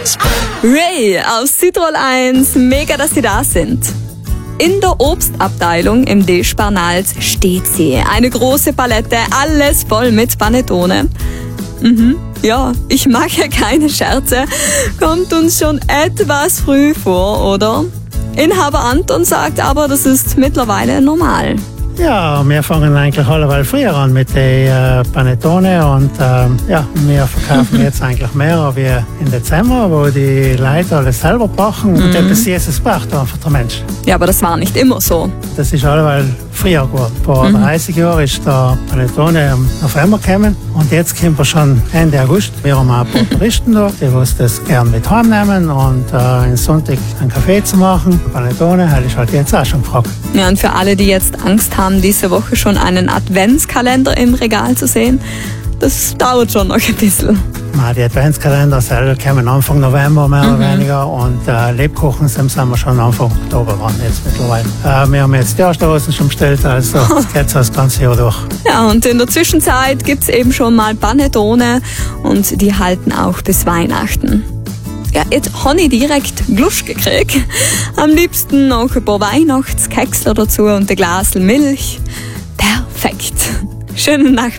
Ray aus Südtirol 1, mega, dass Sie da sind. In der Obstabteilung im Deschbarnals steht sie. Eine große Palette, alles voll mit Panettone. Ja, ich mag ja keine Scherze. Kommt uns schon etwas früh vor, oder? Inhaber Anton sagt aber, das ist mittlerweile normal. Ja, wir fangen eigentlich alleweil früher an mit den Panettone und wir verkaufen jetzt eigentlich mehr wie im Dezember, wo die Leute alles selber backen und etwas Süßes braucht einfach der Mensch. Ja, aber das war nicht immer so. Das ist alleweil früher geworden. Vor 30 Jahren ist der Panettone im November gekommen und jetzt kommen wir schon Ende August. Wir haben auch ein paar Touristen da, die das gerne mit heimnehmen und am Sonntag einen Kaffee zu machen. Panettone, das ist halt jetzt auch schon gefragt. Ja, und für alle, die jetzt Angst haben, diese Woche schon einen Adventskalender im Regal zu sehen, das dauert schon noch ein bisschen. Die Adventskalender selber kommen Anfang November mehr oder weniger und Lebkuchen sind wir schon Anfang Oktober dran jetzt mittlerweile. Wir haben jetzt die Osterhasen schon bestellt, also das geht so das ganze Jahr durch. Ja, und in der Zwischenzeit gibt's eben schon mal Panettone und die halten auch bis Weihnachten. Ja, jetzt habe ich direkt Lust gekriegt. Am liebsten noch ein paar Weihnachtskekse dazu und ein Glas Milch. Perfekt. Schönen Nachmittag.